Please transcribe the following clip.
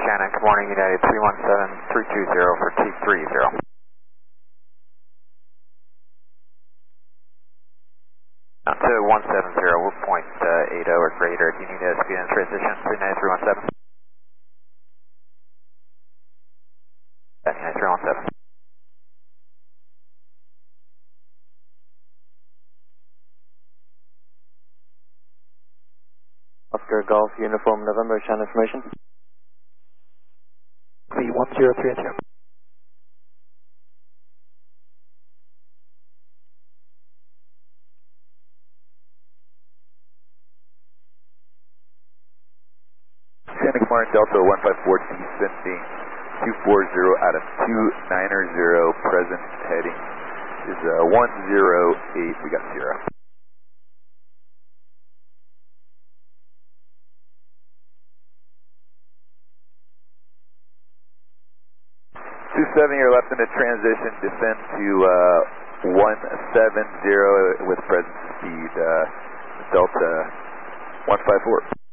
Shannon, good morning, United 317320 for T30. Up to 170, we're 0.80 or greater. Do you need a speed and transition? 39317. 39317. Oscar Golf Uniform November, Shannon information. V1030. Santa Clara Delta 154 descending 240 out of 290, present heading is 108, we got 0. 270, you're left in the transition, descend to 170 with present speed, Delta 154.